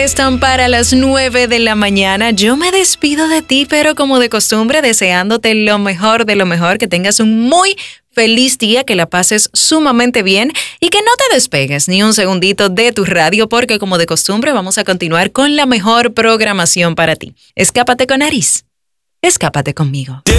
restan para las 9 de la mañana. Yo me despido de ti, pero como de costumbre, deseándote lo mejor de lo mejor, que tengas un muy feliz día, que la pases sumamente bien y que no te despegues ni un segundito de tu radio, porque como de costumbre vamos a continuar con la mejor programación para ti. Escápate con Aris. Escápate conmigo.